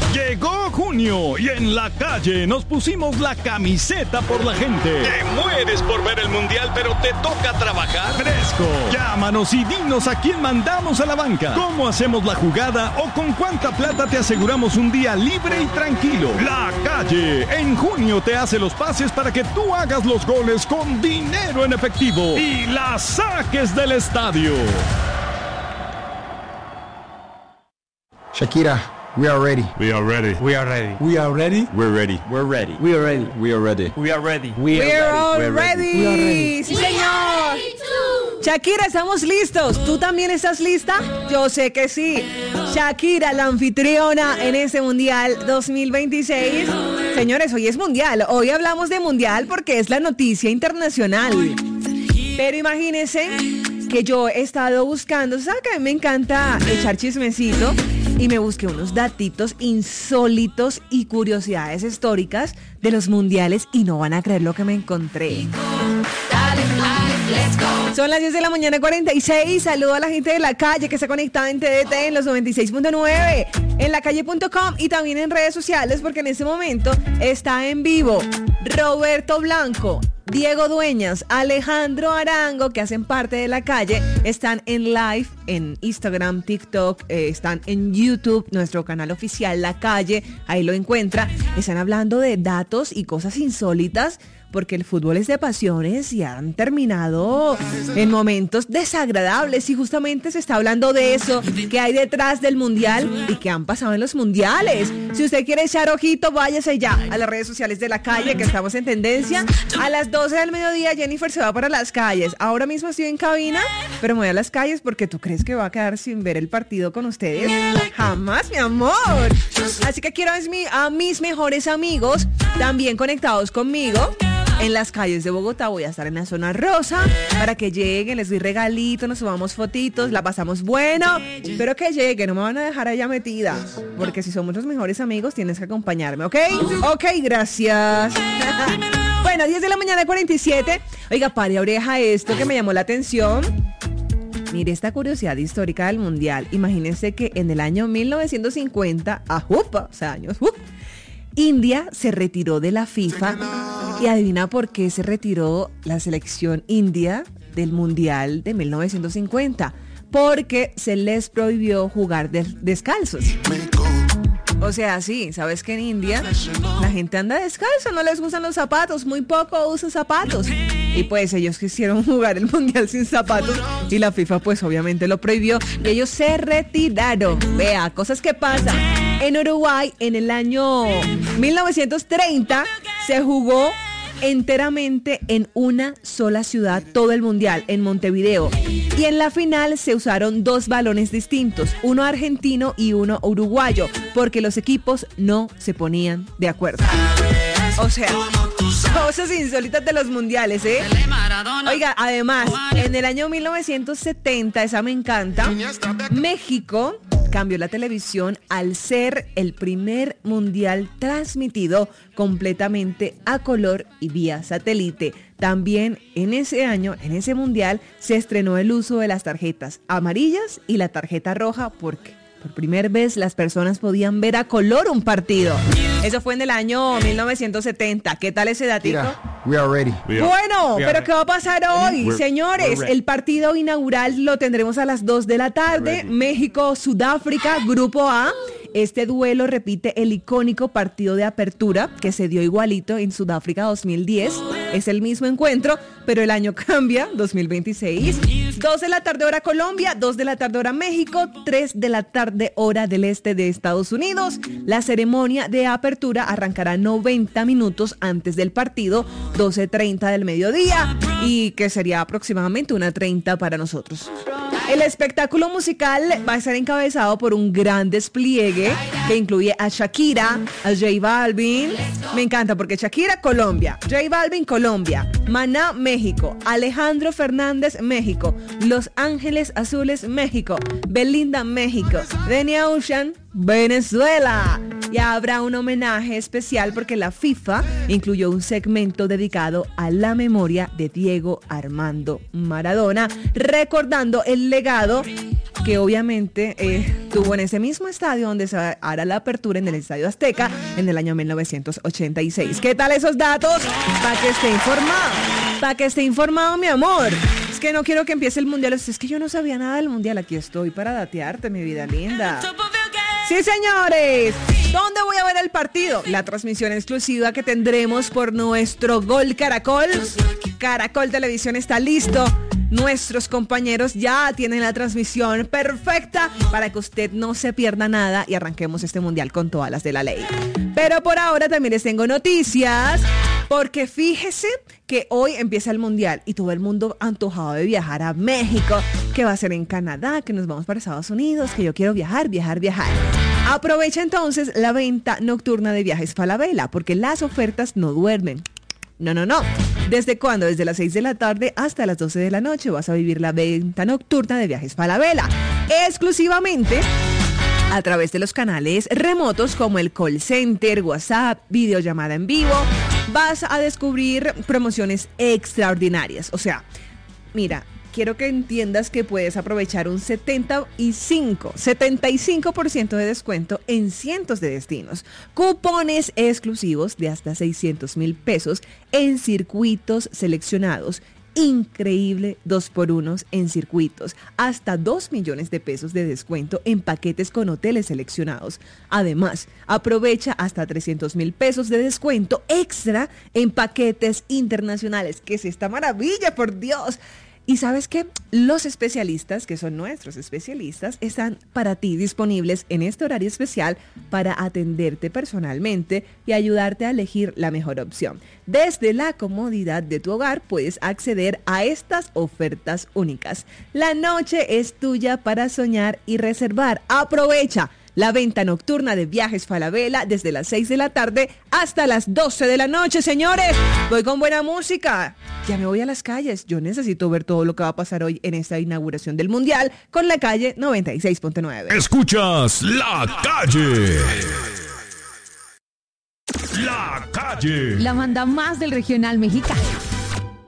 Llegó junio y en la calle nos pusimos la camiseta por la gente. Te mueres por ver el mundial, pero te toca trabajar. Fresco. Llámanos y dinos a quién mandamos a la banca, cómo hacemos la jugada o con cuánta plata te aseguramos un día libre y tranquilo. La calle en junio te hace los pases para que tú hagas los goles con dinero en efectivo y la saques del estadio. Shakira, we are ready. We are ready. We are ready. We are ready. We're ready. We're ready. We are ready. We are ready. We are ready. We're all ready. We are ready. Sí, señor. Shakira, estamos listos. ¿Tú también estás lista? Yo sé que sí. Shakira, la anfitriona en este Mundial 2026. Señores, hoy es Mundial. Hoy hablamos de Mundial porque es la noticia internacional. Pero imagínense que yo he estado buscando, ¿sabes que a mí me encanta echar chismecito? Y me busqué unos datitos insólitos y curiosidades históricas de los mundiales y no van a creer lo que me encontré. Son las 10 de la mañana 46. Saludo a la gente de la calle que está conectada en TDT en los 96.9, en lacalle.com y también en redes sociales porque en este momento está en vivo Roberto Blanco, Diego Dueñas, Alejandro Arango, que hacen parte de La Calle, están en live en Instagram, TikTok, están en YouTube, nuestro canal oficial La Calle, ahí lo encuentra. Están hablando de datos y cosas insólitas porque el fútbol es de pasiones y han terminado en momentos desagradables y justamente se está hablando de eso, que hay detrás del mundial y que han pasado en los mundiales. Si usted quiere echar ojito, váyase ya a las redes sociales de La Calle, que estamos en tendencia. A las 12 del mediodía Jennifer se va para las calles. Ahora mismo estoy en cabina, pero me voy a las calles porque ¿tú crees que va a quedar sin ver el partido con ustedes? Jamás, mi amor. Así que quiero a mis mejores amigos también conectados conmigo. En las calles de Bogotá voy a estar en la zona rosa para que lleguen, les doy regalitos, nos subamos fotitos, la pasamos bueno, pero que lleguen, no me van a dejar allá metida, porque si somos los mejores amigos tienes que acompañarme, ¿ok? Ok, gracias. Bueno, 10 de la mañana 47. Oiga, pare oreja esto que me llamó la atención. Mire esta curiosidad histórica del mundial. Imagínense que en el año 1950, India se retiró de la FIFA. Y adivina por qué se retiró la selección india del Mundial de 1950. Porque se les prohibió jugar descalzos. O sea, sí, sabes que en India la gente anda descalzo, no les gustan los zapatos, muy poco usan zapatos. Y pues ellos quisieron jugar el Mundial sin zapatos y la FIFA pues obviamente lo prohibió y ellos se retiraron. Vea, cosas que pasan. En Uruguay, en el año 1930, se jugó enteramente en una sola ciudad todo el mundial, en Montevideo. Y en la final se usaron 2 balones distintos, uno argentino y uno uruguayo, porque los equipos no se ponían de acuerdo. O sea, cosas insólitas de los mundiales, ¿eh? Oiga, además, en el año 1970, esa me encanta, México cambió la televisión al ser el primer mundial transmitido completamente a color y vía satélite. También en ese año, en ese mundial, se estrenó el uso de las tarjetas amarillas y la tarjeta roja porque por primera vez las personas podían ver a color un partido. Eso fue en el año 1970. ¿Qué tal ese datito? We are ready. Bueno, pero ¿qué va a pasar hoy? Señores, el partido inaugural lo tendremos a las 2 de la tarde. México-Sudáfrica, Grupo A. Este duelo repite el icónico partido de apertura que se dio igualito en Sudáfrica 2010. Es el mismo encuentro, pero el año cambia, 2026. 2 de la tarde hora Colombia, 2 de la tarde hora México, 3 de la tarde hora del este de Estados Unidos. La ceremonia de apertura arrancará 90 minutos antes del partido, 12:30 del mediodía, y que sería aproximadamente 1:30 para nosotros. El espectáculo musical va a estar encabezado por un gran despliegue que incluye a Shakira, a J Balvin. Me encanta porque Shakira, Colombia, J Balvin, Colombia, Maná, México, Alejandro Fernández, México, Los Ángeles Azules, México, Belinda, México, Danny Ocean, Venezuela. Y habrá un homenaje especial porque la FIFA incluyó un segmento dedicado a la memoria de Diego Armando Maradona, recordando el legado que obviamente tuvo en ese mismo estadio donde se hará la apertura, en el Estadio Azteca, en el año 1986. ¿Qué tal esos datos? Para que esté informado. Para que esté informado, mi amor. Es que no quiero que empiece el mundial. Es que yo no sabía nada del mundial. Aquí estoy para datearte, mi vida linda. Sí, señores. ¿Dónde voy a ver el partido? La transmisión exclusiva que tendremos por nuestro Gol Caracol. Caracol Televisión está listo. Nuestros compañeros ya tienen la transmisión perfecta para que usted no se pierda nada y arranquemos este mundial con todas las de la ley. Pero por ahora también les tengo noticias, porque fíjese que hoy empieza el mundial y todo el mundo antojado de viajar a México, que va a ser en Canadá, que nos vamos para Estados Unidos, que yo quiero viajar. Aprovecha entonces la venta nocturna de Viajes Falabella, porque las ofertas no duermen. No. ¿Desde cuándo? Desde las 6 de la tarde hasta las 12 de la noche vas a vivir la venta nocturna de Viajes Falabella. Exclusivamente a través de los canales remotos como el call center, WhatsApp, videollamada en vivo. Vas a descubrir promociones extraordinarias. O sea, mira, quiero que entiendas que puedes aprovechar un 75% de descuento en cientos de destinos. Cupones exclusivos de hasta 600,000 pesos en circuitos seleccionados. Increíble 2x1 en circuitos. Hasta 2 millones de pesos de descuento en paquetes con hoteles seleccionados. Además, aprovecha hasta 300,000 pesos de descuento extra en paquetes internacionales. ¿Qué es esta maravilla, por Dios? Y ¿sabes qué? Los especialistas, que son nuestros especialistas, están para ti disponibles en este horario especial para atenderte personalmente y ayudarte a elegir la mejor opción. Desde la comodidad de tu hogar puedes acceder a estas ofertas únicas. La noche es tuya para soñar y reservar. Aprovecha la venta nocturna de Viajes Falabella desde las 6 de la tarde hasta las 12 de la noche, señores. Voy con buena música. Ya me voy a las calles. Yo necesito ver todo lo que va a pasar hoy en esta inauguración del Mundial con La Calle 96.9. Escuchas La Calle. La Calle. La banda más del regional mexicano.